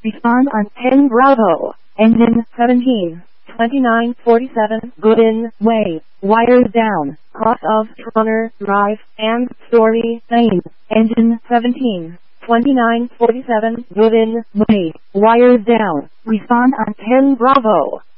Respond on 10 Bravo. Engine 17. 2947 Gooden Way. Wires down. Cross of Turner Drive and Story Lane. Engine 17. 2947 Gooden Way. Wires down. Respond on 10 Bravo.